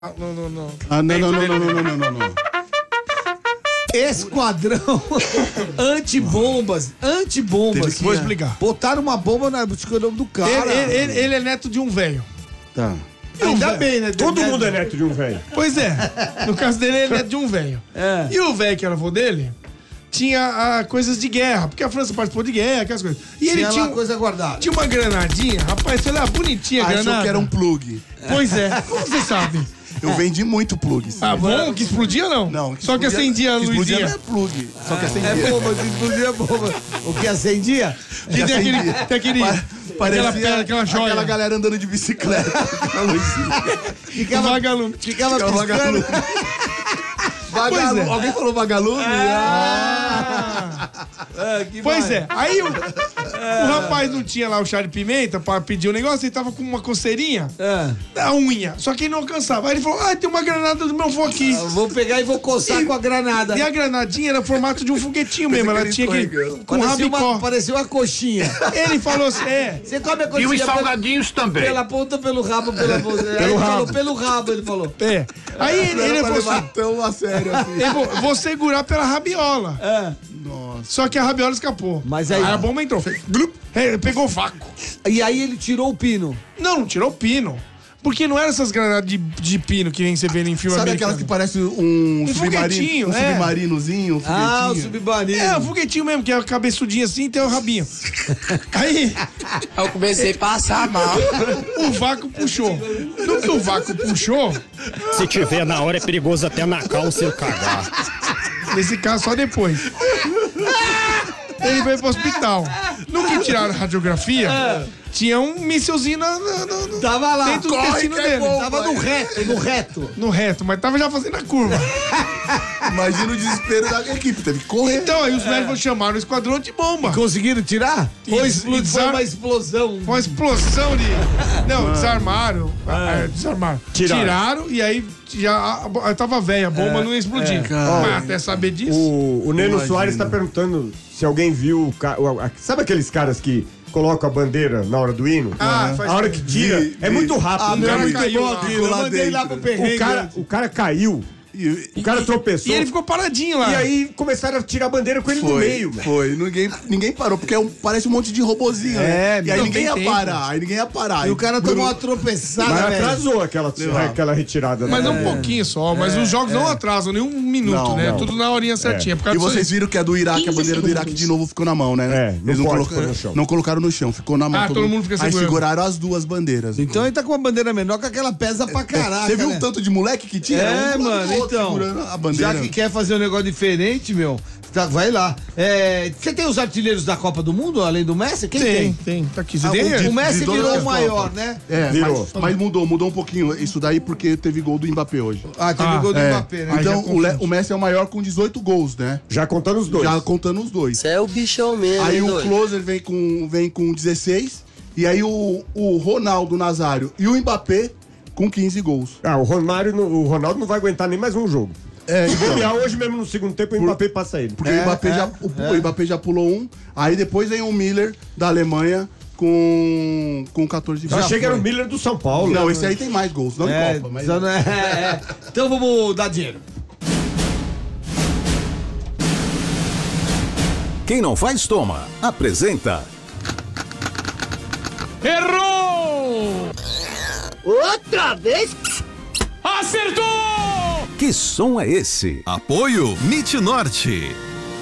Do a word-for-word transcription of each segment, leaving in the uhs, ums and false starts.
Não, não, não. Ah, não, não, não, não, não, não, não, não. Esquadrão antibombas, antibombas. Vou explicar. Botaram uma bomba na esquadrão do cara. Ele, ele, ele, ele é neto de um velho. Tá. Ainda bem, né? Todo mundo é neto de um velho. Pois é. No caso dele, ele é neto de um velho. É. E o velho que era avô dele tinha ah, coisas de guerra, porque a França participou de guerra, aquelas coisas. E ele Tinha tinha, lá coisa guardada. tinha uma granadinha, rapaz, sei lá, bonitinha a Achou granada. que era um plug. Pois é. Como você sabe? Eu vendi muito plug. Sim. Ah, bom? Que explodia ou não? Não. Só que acendia a que explodia luzinha. não é plug. Só que acendia. É bomba, se explodir é bomba. O que acendia? Que tem aquele, acendia. tem aquele, Pa- Parecia aquela pedra, aquela joia. aquela galera andando de bicicleta com aquela luzinha. Ficava, Vagalume. ficava Ficava piscando. vagalume. Vagalume. é. Alguém falou vagalume? Ah. É, que Pois vai. é, aí o, o rapaz não tinha lá o chá de pimenta pra pedir o negócio, ele tava com uma coceirinha É. da unha, só que ele não alcançava. Aí ele falou, ah, tem uma granada do meu avô aqui. Eu vou pegar e vou coçar com a granada. E a granadinha era formato de um foguetinho mesmo, ela tinha que com Parecia rabicó. uma, parecia uma coxinha. Ele falou assim, é, Você come a E coxinha os pela, salgadinhos também. pela ponta, pelo rabo, pela ponta. Aí ele falou, pelo rabo, ele falou. é. Aí ele, ele falou levar assim, tão a sério assim. eu vou, vou segurar pela rabiola. É. Nossa. Só que a rabiola escapou. Mas aí- a bomba entrou, fez glup, é, pegou o vácuo. E aí ele tirou o pino. Não, não tirou o pino. Porque não eram essas granadas de, de pino que nem você vê em filme Sabe americano. aquelas que parecem um, Um submarino? foguetinho, Um é. submarinozinho, um Ah, o foguetinho. submarino. É, o foguetinho mesmo, que é cabeçudinho assim e tem o rabinho. Aí, Eu comecei a passar mal. o vácuo puxou. No que o vácuo puxou, Se tiver na hora é perigoso até na calça ele cagar. nesse caso só depois. Ele veio pro hospital. No que tiraram a radiografia, tinha um mísselzinho na, na, na- no- Tava lá. dentro do intestino que é dele. bom. Tava no reto, no reto. No reto, mas tava já fazendo a curva. Imagina o desespero da equipe. Teve que correr. Então aí os médicos chamaram o esquadrão de bomba. Conseguiram tirar? E Foi, explodiu- foi uma explosão. Foi uma explosão de. Não, desarmaram. Ah, desarmaram. Tiraram. Tiraram e aí já a- a- tava velha, a bomba não ia explodir. Mas até saber disso. O, o Neno Imagina. Soares tá perguntando se alguém viu o ca... o- a- Sabe aqueles caras que colocam a bandeira na hora do hino? Ah, faz a hora que tira. Vi, é vi. muito rápido. Ah, o, não, cara, muito caiu bom lá. aquilo Eu lá mandei lá pro dentro. perrengue. o, cara, o cara caiu. E- O cara tropeçou. E ele ficou paradinho lá. E aí começaram a tirar a bandeira com ele no Foi, meio, velho. foi. Ninguém, ninguém parou, porque é um- parece um monte de robozinho, É, né? E aí não ninguém tem ia tempo. parar, aí ninguém ia parar. E o cara tomou uma Mas tropeçada, velho. atrasou aquela, aquela retirada. Mas né? é um pouquinho só. Mas os jogos não atrasam nem um minuto, Não, né? não. Tudo na horinha certinha. Por causa E disso vocês aí. viram que a do Iraque, a bandeira do Iraque de novo ficou na mão, né? É, não Eles não, pode colocaram, pôr no chão. não colocaram no chão, ficou na mão. Ah, todo mundo fica Aí segurando. seguraram as duas bandeiras. Então ele tá com uma bandeira menor que aquela pesa pra caraca. Você viu né? o tanto de moleque que tinha? É, Um do lado mano, do outro, então. segurando a bandeira. Já que quer fazer um negócio diferente, meu, tá, vai lá. É, você tem os artilheiros da Copa do Mundo, além do Messi? Quem Tem, tem? tem. Tá aqui. Você Ah, tem o, aí? o Messi de todas virou as o maior, Copas. né? É, Virou. mas, mas mudou, mudou um pouquinho isso daí porque teve gol do Mbappé hoje. Ah, teve Ah, o gol do É, Mbappé, né? Aí já então o, Le- o Messi é o maior com dezoito gols, né? Já contando os dois. Já contando os dois. Você é o bichão mesmo, Aí hein, o doido? Closer vem com, vem com dezesseis. E aí o, o Ronaldo Nazário e o Mbappé com quinze gols. Ah, o Romário, não- o Ronaldo não vai aguentar nem mais um jogo. É, Se então. bobear hoje mesmo no segundo tempo, o Mbappé passa ele. Porque É, o, Mbappé é, já, o, o Mbappé já pulou um. Aí depois vem o Miller da Alemanha com, com catorze Eu gols. achei que era o Miller do São Paulo. Não, esse aí tem mais gols, não É, em Copa. Mas... só não é- é. Então vamos dar dinheiro. Quem não faz, toma. Apresenta. Errou! Outra vez? Acertou! Que som é esse? Apoio Mit Norte.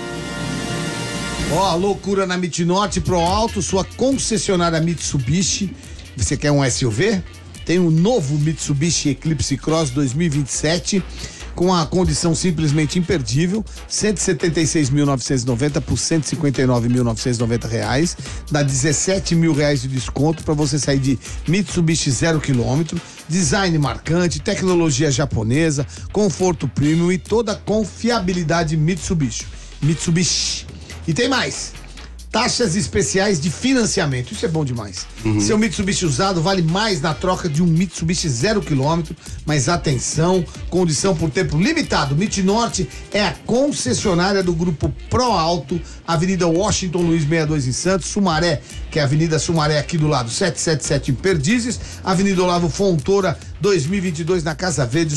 Ó, loucura na Mitnorte Pro Alto, sua concessionária Mitsubishi. Você quer um S U V? Tem um novo Mitsubishi Eclipse Cross dois mil e vinte e sete com a condição simplesmente imperdível, cento e setenta e seis mil novecentos e noventa por cento e cinquenta e nove mil novecentos e noventa reais, dá dezessete mil reais de desconto para você sair de Mitsubishi zero quilômetro, design marcante, tecnologia japonesa, conforto premium e toda a confiabilidade Mitsubishi. Mitsubishi. E tem mais. taxas especiais de financiamento. Isso é bom demais. Uhum. Seu Mitsubishi usado vale mais na troca de um Mitsubishi zero quilômetro, mas atenção, condição por tempo limitado. Mitnorte é a concessionária do grupo Pro Alto, Avenida Washington Luiz sessenta e dois em Santos, Sumaré, que é a Avenida Sumaré aqui do lado, setecentos e setenta e sete em Perdizes, Avenida Olavo Fontoura, dois mil e vinte e dois na Casa Verde,